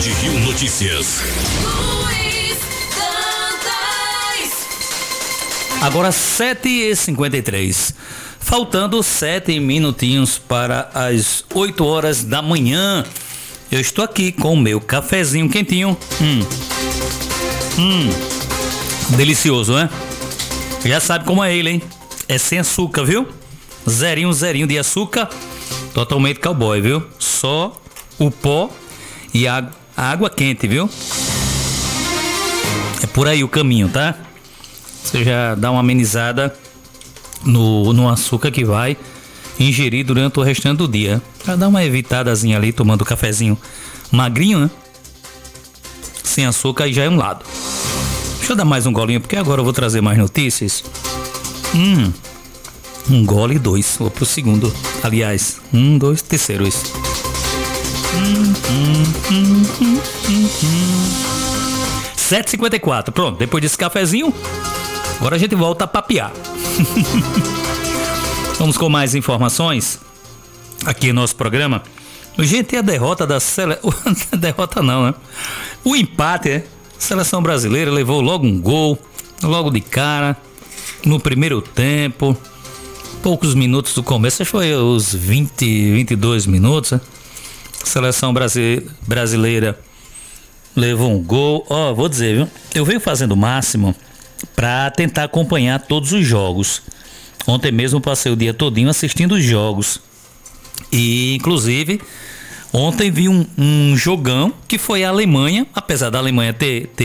Band Rio Notícias. Agora 7h53. Faltando 7 minutinhos para as 8 horas da manhã. Eu estou aqui com o meu cafezinho quentinho. Delicioso, né? Já sabe como é ele, hein? É sem açúcar, viu? Zerinho de açúcar. Totalmente cowboy, viu? Só o pó e a água quente, viu? É por aí o caminho, tá? Você já dá uma amenizada no açúcar que vai ingerir durante o restante do dia. Pra dar uma evitadazinha ali, tomando um cafezinho magrinho, né? Sem açúcar, aí já é um lado. Deixa eu dar mais um golinho, porque agora eu vou trazer mais notícias. Um gole e 2. Vou pro segundo. Aliás, 1, 2, terceiro isso. 7h54. Pronto, depois desse cafezinho, agora a gente volta a papear. Vamos com mais informações aqui no nosso programa. Gente, a derrota da seleção... derrota não, né? O empate, né? A seleção brasileira levou logo um gol, logo de cara, no primeiro tempo. Poucos minutos do começo, acho que foi os 22 minutos, né? A seleção brasileira levou um gol. Vou dizer, viu? Eu venho fazendo o máximo para tentar acompanhar todos os jogos. Ontem mesmo passei o dia todinho assistindo os jogos. E, inclusive, ontem vi um jogão que foi a Alemanha, apesar da Alemanha ter